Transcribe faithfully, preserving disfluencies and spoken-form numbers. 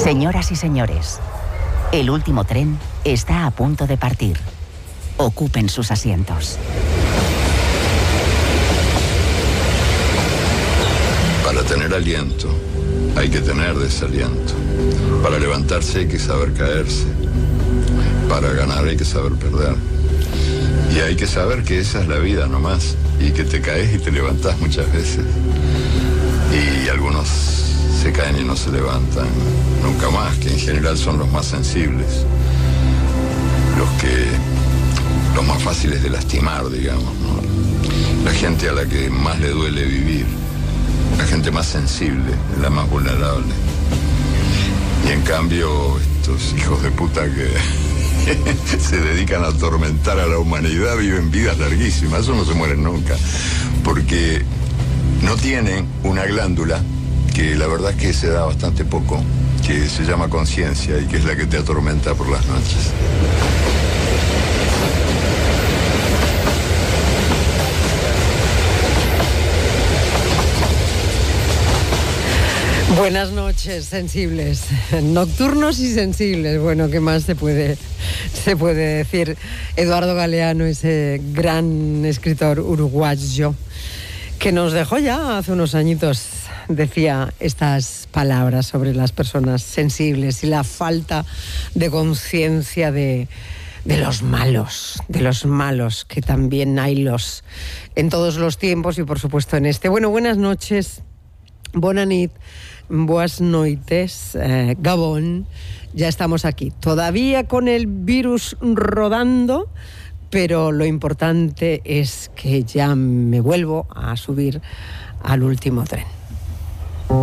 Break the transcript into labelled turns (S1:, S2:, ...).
S1: Señoras y señores, el último tren está a punto de partir. Ocupen sus asientos.
S2: Para tener aliento, hay que tener desaliento. Para levantarse hay que saber caerse. Para ganar hay que saber perder. Y hay que saber que esa es la vida nomás. Y que te caes y te levantás muchas veces. Y algunos se caen y no se levantan nunca más, que en general son los más sensibles. Los que... los más fáciles de lastimar, digamos, ¿no? La gente a la que más le duele vivir. La gente más sensible, la más vulnerable. Y en cambio, estos hijos de puta que se dedican a atormentar a la humanidad viven vidas larguísimas. Eso no se mueren nunca. Porque no tienen una glándula que la verdad es que se da bastante poco, que se llama conciencia y que es la que te atormenta por las noches.
S3: Buenas noches, sensibles, nocturnos y sensibles. Bueno, ¿qué más se puede, se puede decir? Eduardo Galeano, ese gran escritor uruguayo, que nos dejó ya hace unos añitos, decía estas palabras sobre las personas sensibles y la falta de conciencia de, de los malos, de los malos, que también hay los en todos los tiempos y por supuesto en este. Bueno, buenas noches, bona nit. Buenas noites, eh, Gabón, ya estamos aquí, todavía con el virus rodando, pero lo importante es que ya me vuelvo a subir al último tren.